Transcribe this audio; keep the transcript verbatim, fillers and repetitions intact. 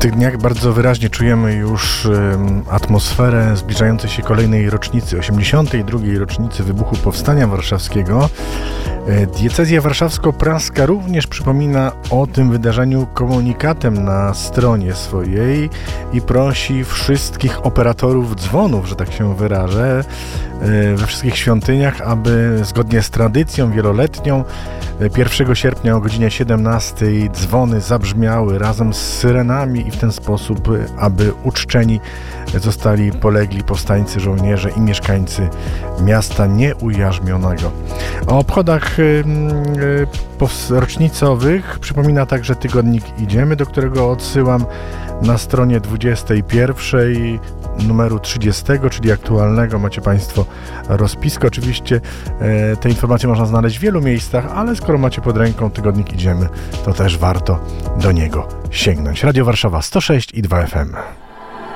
tych dniach bardzo wyraźnie czujemy już um, atmosferę zbliżającej się kolejnej rocznicy, osiemdziesiątej drugiej rocznicy wybuchu Powstania Warszawskiego. Diecezja warszawsko-praska również przypomina o tym wydarzeniu komunikatem na stronie swojej i prosi wszystkich operatorów dzwonów, że tak się wyrażę, we wszystkich świątyniach, aby zgodnie z tradycją wieloletnią pierwszego sierpnia o godzinie siedemnastej dzwony zabrzmiały razem z syrenami i w ten sposób, aby uczczeni zostali polegli powstańcy, żołnierze i mieszkańcy miasta nieujarzmionego. O obchodach rocznicowych przypomina także tygodnik Idziemy, do którego odsyłam na stronie dwudziestej pierwszej numeru trzydziestego, czyli aktualnego. Macie Państwo rozpiskę. Oczywiście e, te informacje można znaleźć w wielu miejscach, ale skoro macie pod ręką tygodnik Idziemy, to też warto do niego sięgnąć. Radio Warszawa sto sześć i dwa F M.